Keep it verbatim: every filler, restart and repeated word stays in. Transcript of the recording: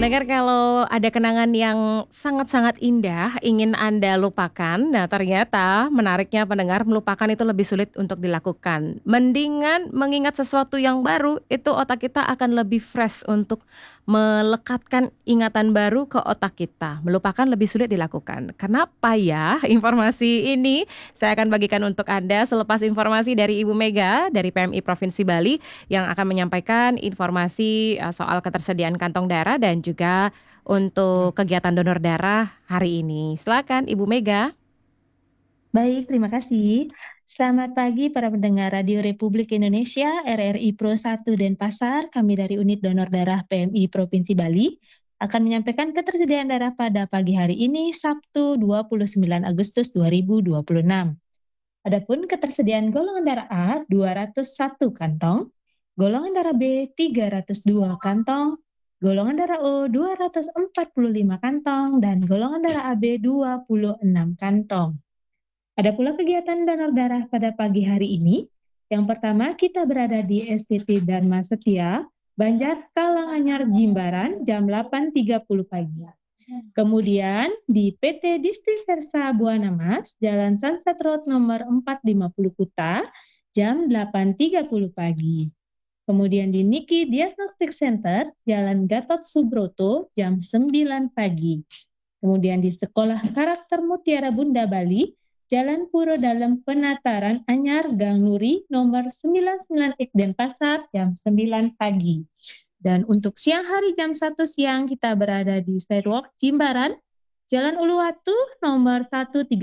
Pendengar kalau ada kenangan yang sangat-sangat indah ingin Anda lupakan, nah ternyata menariknya pendengar melupakan itu lebih sulit untuk dilakukan. Mendingan mengingat sesuatu yang baru, itu otak kita akan lebih fresh untuk melekatkan ingatan baru ke otak kita. Melupakan lebih sulit dilakukan. Kenapa ya? Informasi ini saya akan bagikan untuk Anda selepas informasi dari Ibu Mega dari P M I Provinsi Bali yang akan menyampaikan informasi uh, soal ketersediaan kantong darah dan juga untuk kegiatan donor darah hari ini. Silakan Ibu Mega. Baik, terima kasih. Selamat pagi para pendengar Radio Republik Indonesia, R R I Pro satu Denpasar. Kami dari Unit Donor Darah P M I Provinsi Bali akan menyampaikan ketersediaan darah pada pagi hari ini, Sabtu dua puluh sembilan Agustus dua ribu dua puluh enam. Adapun ketersediaan golongan darah A dua ratus satu kantong, golongan darah B tiga ratus dua kantong, golongan darah O dua ratus empat puluh lima kantong, dan golongan darah A B dua puluh enam kantong. Ada pula kegiatan donor darah pada pagi hari ini. Yang pertama, kita berada di S T T Dharma Setia, Banjar Kalanganyar, Jimbaran, jam delapan tiga puluh pagi. Kemudian di P T Distriversa Buana Mas, Jalan Sunset Road nomor empat lima puluh Kuta, jam delapan tiga puluh pagi. Kemudian di Niki Diagnostic Center, Jalan Gatot Subroto, jam sembilan pagi. Kemudian di Sekolah Karakter Mutiara Bunda Bali, Jalan Puro Dalem Penataran Anyar Gang Nuri nomor sembilan puluh sembilan I Denpasar jam sembilan pagi. Dan untuk siang hari jam satu siang kita berada di Sidewalk Jimbaran, Jalan Uluwatu nomor seratus tiga puluh